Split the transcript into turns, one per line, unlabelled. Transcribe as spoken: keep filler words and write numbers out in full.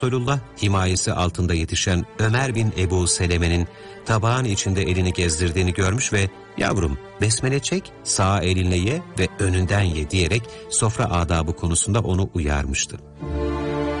Resulullah himayesi altında yetişen Ömer bin Ebu Seleme'nin tabağın içinde elini gezdirdiğini görmüş ve "Yavrum, besmele çek, sağ elinle ye ve önünden ye" diyerek sofra adabı konusunda onu uyarmıştı.